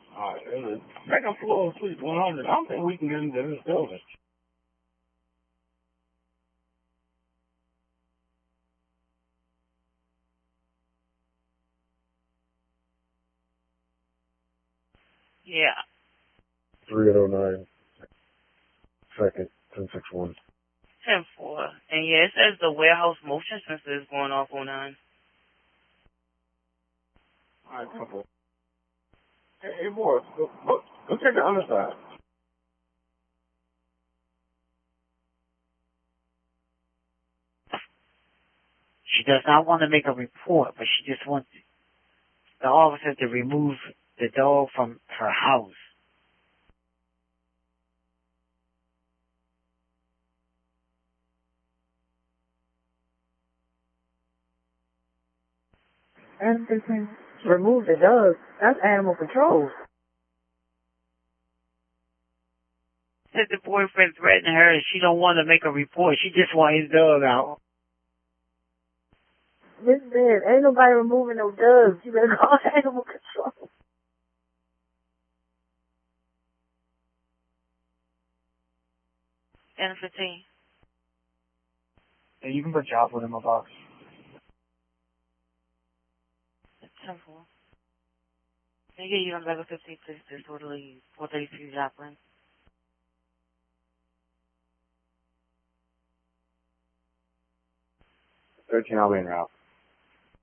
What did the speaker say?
Alright, second floor, suite 100. I don't think we can get into this building. Yeah. 3809, second, 1061. 10-4. And yeah, it says the warehouse motion sensor is going off on 9. Alright, couple. Hey, boys, go check the other side. She does not want to make a report, but she just wants the officer to remove the dog from her house. And they can remove the dog. That's animal control. Said the boyfriend threatened her and she don't want to make a report. She just wants his dog out. This man, ain't nobody removing no dogs. You better call animal control. And 15. Yeah, you can put Joplin in my box. 10-4. Can you get you on level 15, please? There's totally 433 Joplin. I'll be en route.